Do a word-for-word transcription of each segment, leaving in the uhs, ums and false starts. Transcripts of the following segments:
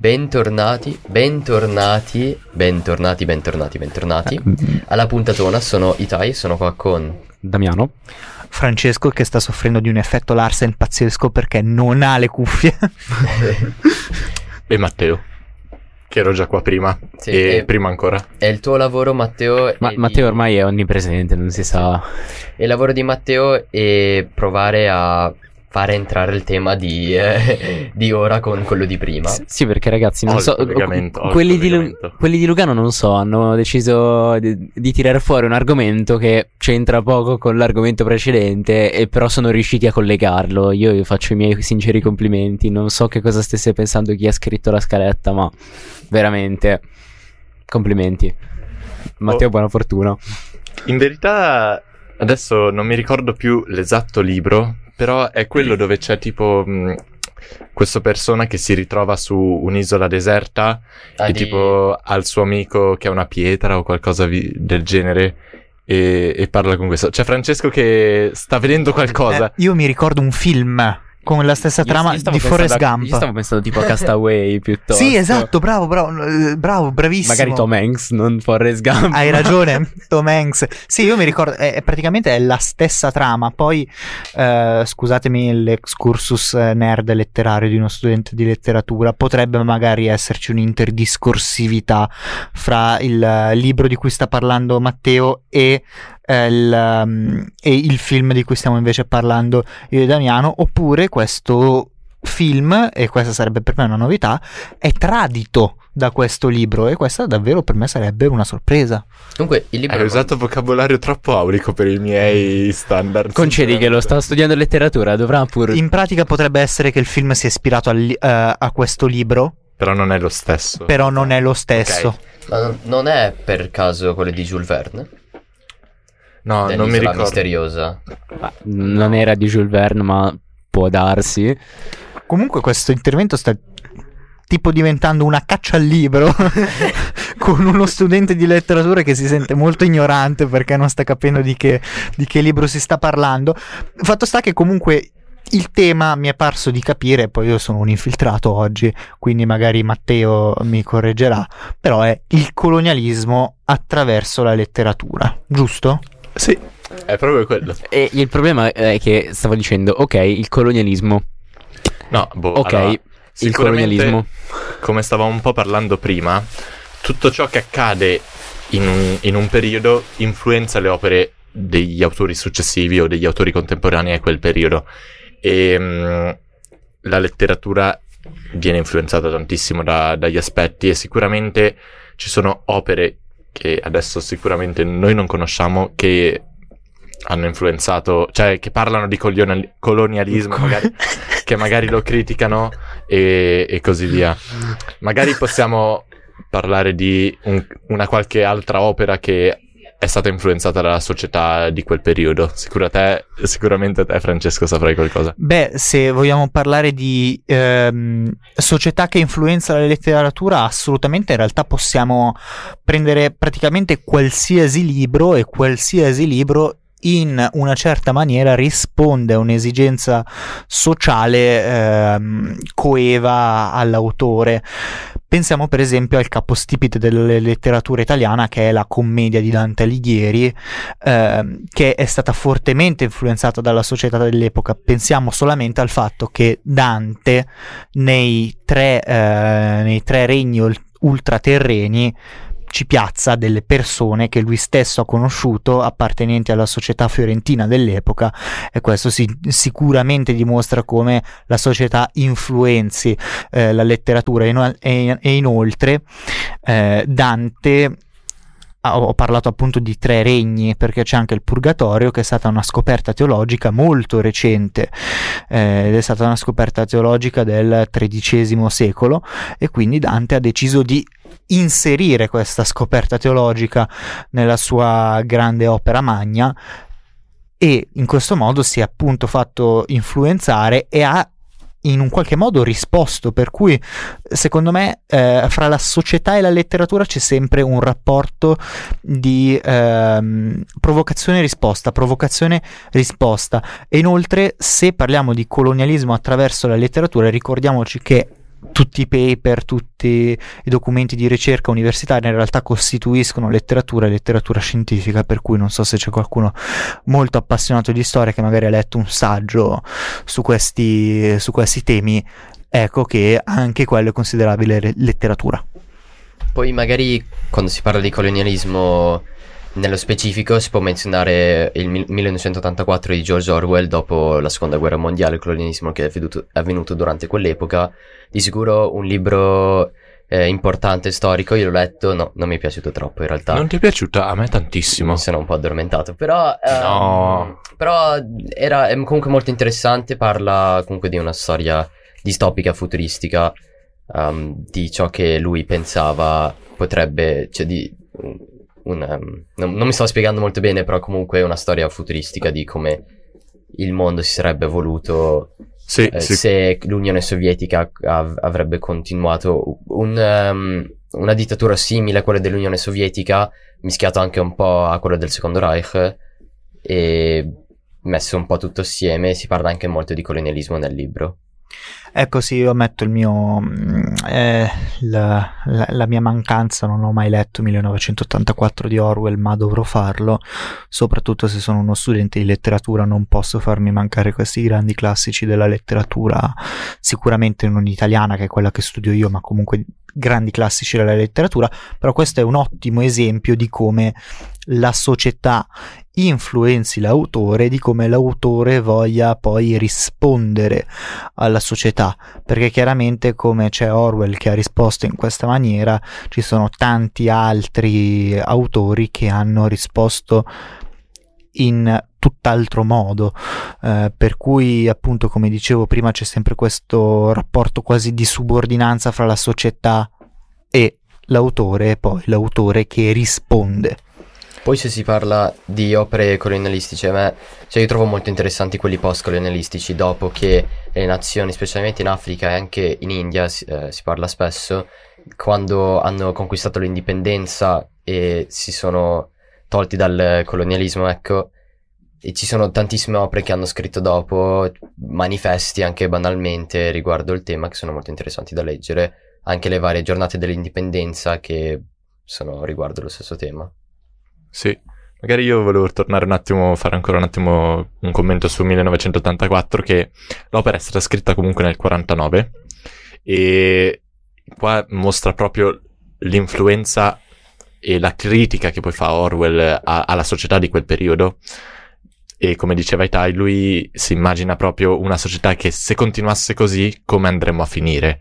Bentornati, bentornati, bentornati, bentornati, bentornati alla puntatona. Sono Itai, sono qua con Damiano, Francesco, che sta soffrendo di un effetto Larsen pazzesco perché non ha le cuffie, e Matteo, che ero già qua prima, sì, e è, prima ancora. È il tuo lavoro, Matteo. Ma di... Matteo ormai è onnipresente, non si sa. È il lavoro di Matteo e provare a fare entrare il tema di, eh, di ora con quello di prima. S- sì, perché ragazzi, non Ho so, il collegamento, ho il quelli, di Lu- collegamento. quelli di Lugano non so, hanno deciso di, di tirare fuori un argomento che c'entra poco con l'argomento precedente, e però sono riusciti a collegarlo. Io vi faccio i miei sinceri complimenti. Non so che cosa stesse pensando chi ha scritto la scaletta, ma veramente complimenti. Matteo, Oh. buona fortuna. In verità adesso non mi ricordo più l'esatto libro, però è quello dove c'è tipo mh, questa persona che si ritrova su un'isola deserta Ah, e di- tipo ha il suo amico che è una pietra o qualcosa vi- del genere e, e parla con questo. C'è Francesco che sta vedendo qualcosa. Eh, io mi ricordo un film con la stessa Io- trama io stavo di Forrest pensando a- Gump. Io stavo pensando tipo a Castaway piuttosto. Sì, esatto, bravo, bravo, eh, bravo, bravissimo. Magari Tom Hanks, non Forrest Gump. Hai ragione, Tom Hanks. Sì, io mi ricordo, è, è praticamente è la stessa trama. Poi, eh, scusatemi l'excursus eh, nerd letterario di uno studente di letteratura, potrebbe magari esserci un'interdiscorsività fra il eh, libro di cui sta parlando Matteo e, eh, il, um, e il film di cui stiamo invece parlando io e Damiano, oppure questo film, e questa sarebbe per me una novità, è tradito da questo libro, e questa davvero per me sarebbe una sorpresa. Comunque il libro Hai usato vocabolario troppo aulico per i miei standard. Concedi che lo sta studiando letteratura, dovrà pur... In pratica potrebbe essere che il film sia ispirato al li- eh, a questo libro, Però non è lo stesso. però non è lo stesso. Ok. Ma non- non è per caso quello di Jules Verne? No, non mi Dell'isola ricordo. misteriosa. Ah, non era di Jules Verne, ma può darsi. Comunque questo intervento sta tipo diventando una caccia al libro con uno studente di letteratura che si sente molto ignorante perché non sta capendo di che, di che libro si sta parlando. Fatto sta che comunque il tema mi è parso di capire, poi io sono un infiltrato oggi, quindi magari Matteo mi correggerà, però è il colonialismo attraverso la letteratura, giusto? Sì, è proprio quello. E il problema è che stavo dicendo, ok, il colonialismo. No, boh, Ok, allora, il sicuramente, colonialismo. come stavamo un po' parlando prima, tutto ciò che accade in un, in un periodo influenza le opere degli autori successivi o degli autori contemporanei a quel periodo. E mh, la letteratura viene influenzata tantissimo da- dagli aspetti, e sicuramente ci sono opere che adesso sicuramente noi non conosciamo che hanno influenzato, cioè che parlano di colonial- colonialismo, magari, che magari lo criticano e, e così via. Magari possiamo parlare di un- una qualche altra opera che è stata influenzata dalla società di quel periodo. Sicura te, sicuramente te, Francesco, saprai qualcosa. Beh, se vogliamo parlare di ehm, società che influenza la letteratura, assolutamente, in realtà possiamo prendere praticamente qualsiasi libro, e qualsiasi libro in una certa maniera risponde a un'esigenza sociale ehm, coeva all'autore. Pensiamo per esempio al capostipite della letteratura italiana, che è la commedia di Dante Alighieri, ehm, che è stata fortemente influenzata dalla società dell'epoca. Pensiamo solamente al fatto che Dante nei tre, eh, nei tre regni ul- ultraterreni ci piazza delle persone che lui stesso ha conosciuto, appartenenti alla società fiorentina dell'epoca, e questo si, sicuramente dimostra come la società influenzi eh, la letteratura. E, no- e- e inoltre eh, Dante, ah, ho parlato appunto di tre regni perché c'è anche il Purgatorio, che è stata una scoperta teologica molto recente, eh, ed è stata una scoperta teologica del tredicesimo secolo, e quindi Dante ha deciso di inserire questa scoperta teologica nella sua grande opera magna, e in questo modo si è appunto fatto influenzare e ha in un qualche modo risposto, per cui secondo me eh, fra la società e la letteratura c'è sempre un rapporto di ehm, provocazione e risposta, provocazione risposta. E inoltre, se parliamo di colonialismo attraverso la letteratura, ricordiamoci che tutti i paper, tutti i documenti di ricerca universitaria in realtà costituiscono letteratura e letteratura scientifica, per cui non so se c'è qualcuno molto appassionato di storia che magari ha letto un saggio su questi, su questi temi, ecco che anche quello è considerabile letteratura. Poi magari quando si parla di colonialismo nello specifico si può menzionare il millenovecentottantaquattro di George Orwell dopo la seconda guerra mondiale, il colonialismo che è avvenuto, è avvenuto durante quell'epoca. Di sicuro un libro eh, importante, storico, io l'ho letto, no, non mi è piaciuto troppo in realtà. Non ti è piaciuto? A me tantissimo. Mi sono un po' addormentato, però... ehm, No. Però era è comunque molto interessante, parla comunque di una storia distopica, futuristica, um, di ciò che lui pensava potrebbe... cioè di... Un, um, non, non mi sto spiegando molto bene, però comunque è una storia futuristica di come il mondo si sarebbe evoluto Sì, eh, sì. se l'Unione Sovietica av- avrebbe continuato un, um, una dittatura simile a quella dell'Unione Sovietica, mischiato anche un po' a quello del Secondo Reich, e messo un po' tutto assieme. Si parla anche molto di colonialismo nel libro. Ecco, sì, io ammetto il mio eh, la, la, la mia mancanza, non ho mai letto millenovecentottantaquattro di Orwell, ma dovrò farlo, soprattutto se sono uno studente di letteratura. Non posso farmi mancare questi grandi classici della letteratura, sicuramente non italiana, che è quella che studio io, ma comunque grandi classici della letteratura. Però questo è un ottimo esempio di come la società influenzi l'autore, di come l'autore voglia poi rispondere alla società, perché chiaramente come c'è Orwell che ha risposto in questa maniera, ci sono tanti altri autori che hanno risposto in tutt'altro modo, eh, per cui appunto, come dicevo prima, c'è sempre questo rapporto quasi di subordinanza fra la società e l'autore, e poi l'autore che risponde. Poi se si parla di opere colonialistiche, a me, cioè io trovo molto interessanti quelli post-colonialistici, dopo che le nazioni, specialmente in Africa e anche in India, si, eh, si parla spesso, quando hanno conquistato l'indipendenza e si sono tolti dal colonialismo, ecco, e ci sono tantissime opere che hanno scritto dopo, manifesti anche banalmente riguardo il tema, che sono molto interessanti da leggere, anche le varie giornate dell'indipendenza che sono riguardo lo stesso tema. Sì, magari io volevo tornare un attimo, fare ancora un attimo un commento su millenovecentottantaquattro, che l'opera è stata scritta comunque nel quarantanove e qua mostra proprio l'influenza e la critica che poi fa Orwell a, alla società di quel periodo. E come diceva Itai, lui si immagina proprio una società che se continuasse così come andremmo a finire,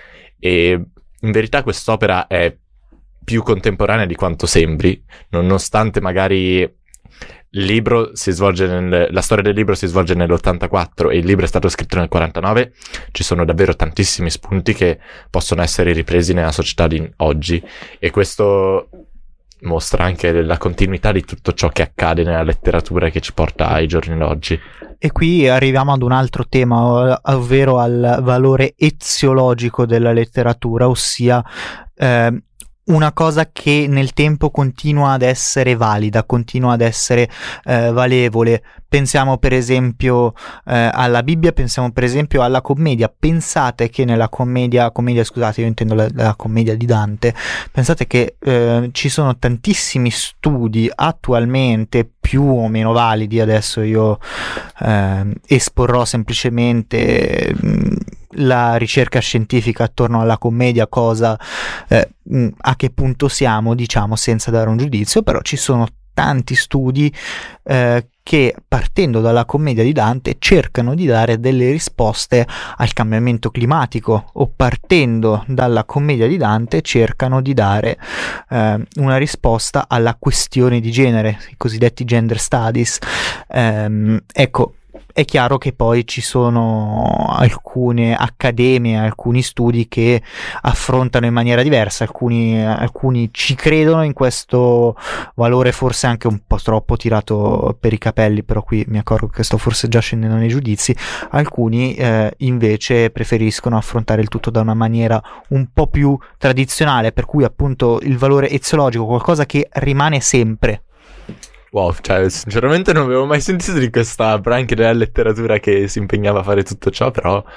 e in verità quest'opera è più contemporanea di quanto sembri, nonostante magari il libro si svolge nel, la storia del libro si svolge nell'ottantaquattro e il libro è stato scritto nel quarantanove. Ci sono davvero tantissimi spunti che possono essere ripresi nella società di oggi, e questo mostra anche la continuità di tutto ciò che accade nella letteratura che ci porta ai giorni d'oggi. E qui arriviamo ad un altro tema, ovvero al valore eziologico della letteratura, ossia eh, una cosa che nel tempo continua ad essere valida, continua ad essere eh, valevole. Pensiamo per esempio eh, alla Bibbia, pensiamo per esempio alla commedia. Pensate che nella commedia, commedia scusate, io intendo la, la commedia di Dante, pensate che eh, ci sono tantissimi studi attualmente più o meno validi. Adesso io eh, esporrò semplicemente mh, la ricerca scientifica attorno alla commedia, cosa eh, mh, a che punto siamo, diciamo, senza dare un giudizio, però ci sono tanti studi eh, che partendo dalla commedia di Dante cercano di dare delle risposte al cambiamento climatico, o partendo dalla commedia di Dante cercano di dare eh, una risposta alla questione di genere, i cosiddetti gender studies. Ehm, ecco, è chiaro che poi ci sono alcune accademie, alcuni studi che affrontano in maniera diversa, alcuni, alcuni ci credono in questo valore forse anche un po' troppo tirato per i capelli, però qui mi accorgo che sto forse già scendendo nei giudizi. Alcuni eh, invece preferiscono affrontare il tutto da una maniera un po' più tradizionale, per cui appunto il valore eziologico, qualcosa che rimane sempre. Wow, cioè sinceramente non avevo mai sentito di questa branca della letteratura che si impegnava a fare tutto ciò, però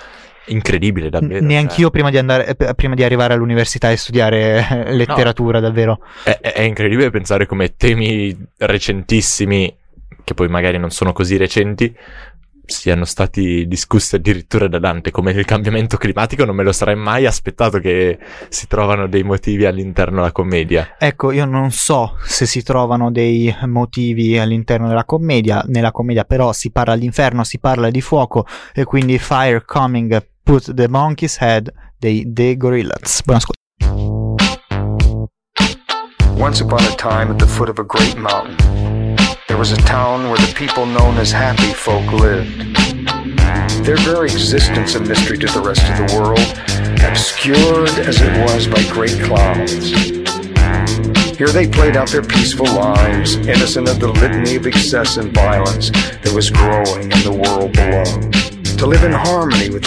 incredibile davvero. Neanch'io cioè. prima di andare eh, prima di arrivare all'università e studiare eh, letteratura, no, davvero. È, è incredibile pensare come temi recentissimi, che poi magari non sono così recenti, siano stati discussi addirittura da Dante, come il cambiamento climatico. Non me lo sarei mai aspettato che si trovano dei motivi all'interno della commedia. Ecco, io non so se si trovano dei motivi all'interno della commedia, nella commedia però si parla d'inferno, si parla di fuoco, e quindi Fire Coming Put the Monkey's Head dei The Gorillaz. Buon ascolto. Once upon a time at the foot of a great mountain, there was a town where the people known as happy folk lived. Their very existence a mystery to the rest of the world, obscured as it was by great clouds. Here they played out their peaceful lives, innocent of the litany of excess and violence that was growing in the world below. To live in harmony with